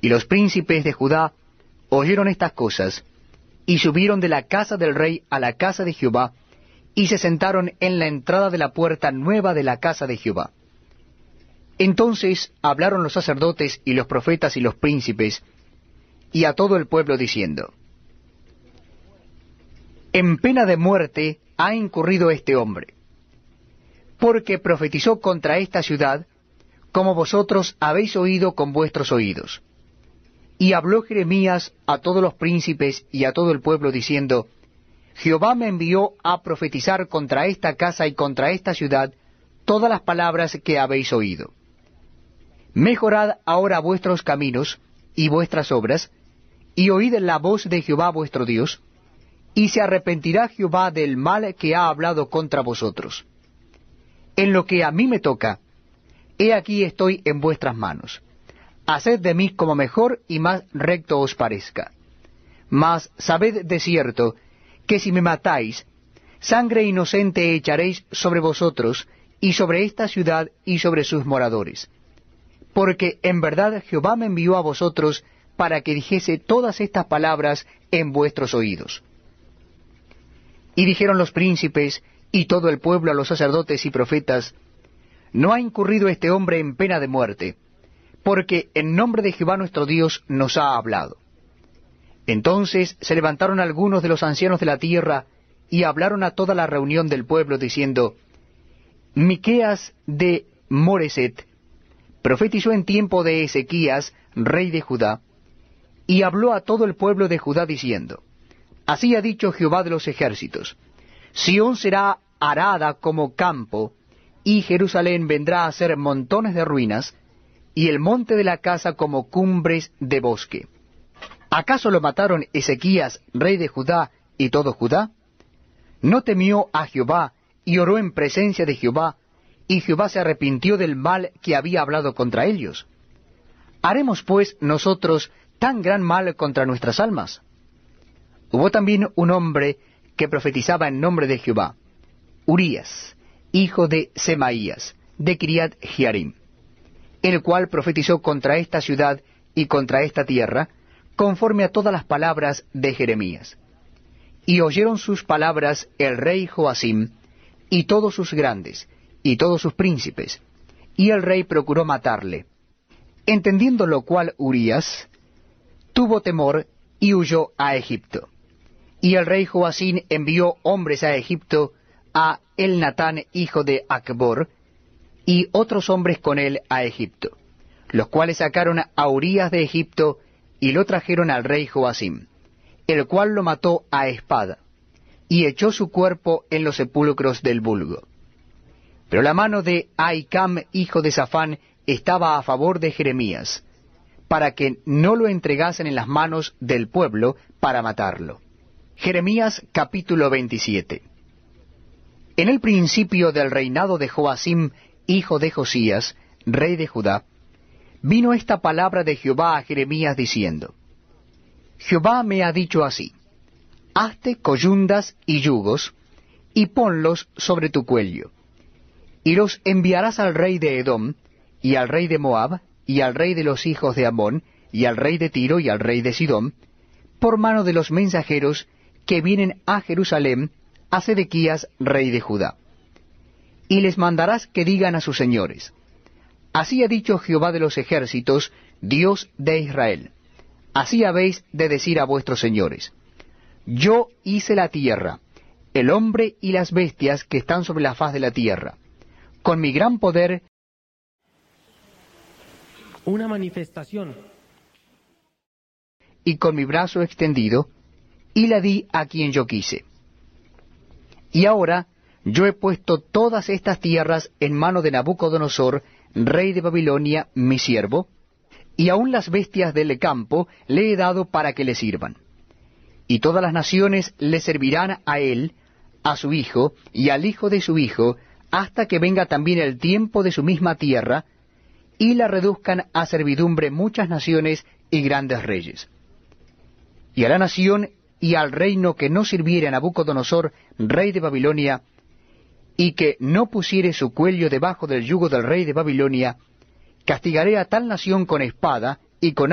Y los príncipes de Judá oyeron estas cosas, y subieron de la casa del rey a la casa de Jehová, y se sentaron en la entrada de la puerta nueva de la casa de Jehová. Entonces hablaron los sacerdotes y los profetas y los príncipes, y a todo el pueblo diciendo: En pena de muerte ha incurrido este hombre, porque profetizó contra esta ciudad, como vosotros habéis oído con vuestros oídos. Y habló Jeremías a todos los príncipes y a todo el pueblo, diciendo: Jehová me envió a profetizar contra esta casa y contra esta ciudad todas las palabras que habéis oído. Mejorad ahora vuestros caminos y vuestras obras, y oíd la voz de Jehová vuestro Dios, y se arrepentirá Jehová del mal que ha hablado contra vosotros. En lo que a mí me toca, he aquí estoy en vuestras manos. Haced de mí como mejor y más recto os parezca. Mas sabed de cierto que si me matáis, sangre inocente echaréis sobre vosotros, y sobre esta ciudad y sobre sus moradores. Porque en verdad Jehová me envió a vosotros para que dijese todas estas palabras en vuestros oídos. Y dijeron los príncipes y todo el pueblo a los sacerdotes y profetas: No ha incurrido este hombre en pena de muerte, porque en nombre de Jehová nuestro Dios nos ha hablado. Entonces se levantaron algunos de los ancianos de la tierra y hablaron a toda la reunión del pueblo, diciendo: Miqueas de Moreset profetizó en tiempo de Ezequías, rey de Judá, y habló a todo el pueblo de Judá, diciendo: Así ha dicho Jehová de los ejércitos: Sión será arada como campo, y Jerusalén vendrá a ser montones de ruinas, y el monte de la casa como cumbres de bosque. ¿Acaso lo mataron Ezequías, rey de Judá, y todo Judá? ¿No temió a Jehová, y oró en presencia de Jehová, y Jehová se arrepintió del mal que había hablado contra ellos? ¿Haremos pues nosotros tan gran mal contra nuestras almas? Hubo también un hombre que profetizaba en nombre de Jehová, Urías, hijo de Semaías, de Kiriat Jearim, el cual profetizó contra esta ciudad y contra esta tierra, conforme a todas las palabras de Jeremías. Y oyeron sus palabras el rey Joacim, y todos sus grandes, y todos sus príncipes, y el rey procuró matarle. Entendiendo lo cual Urías tuvo temor y huyó a Egipto. Y el rey Joacim envió hombres a Egipto, a Elnatán, hijo de Acbor, y otros hombres con él a Egipto, los cuales sacaron a Urías de Egipto, y lo trajeron al rey Joacim, el cual lo mató a espada, y echó su cuerpo en los sepulcros del vulgo. Pero la mano de Ahicam, hijo de Safán, estaba a favor de Jeremías, para que no lo entregasen en las manos del pueblo para matarlo. Jeremías capítulo 27. En el principio del reinado de Joacim, hijo de Josías, rey de Judá, vino esta palabra de Jehová a Jeremías diciendo: Jehová me ha dicho así: Hazte coyundas y yugos, y ponlos sobre tu cuello, y los enviarás al rey de Edom, y al rey de Moab, y al rey de los hijos de Amón, y al rey de Tiro, y al rey de Sidón, por mano de los mensajeros que vienen a Jerusalén, a Sedequías, rey de Judá. Y les mandarás que digan a sus señores: Así ha dicho Jehová de los ejércitos, Dios de Israel: Así habéis de decir a vuestros señores: Yo hice la tierra, el hombre y las bestias que están sobre la faz de la tierra. Con mi gran poder, una manifestación, y con mi brazo extendido, y la di a quien yo quise. Y ahora yo he puesto todas estas tierras en mano de Nabucodonosor, rey de Babilonia, mi siervo, y aun las bestias del campo le he dado para que le sirvan. Y todas las naciones le servirán a él, a su hijo, y al hijo de su hijo, hasta que venga también el tiempo de su misma tierra, y la reduzcan a servidumbre muchas naciones y grandes reyes. Y a la nación y al reino que no sirviere a Nabucodonosor, rey de Babilonia, y que no pusiere su cuello debajo del yugo del rey de Babilonia, castigaré a tal nación con espada y con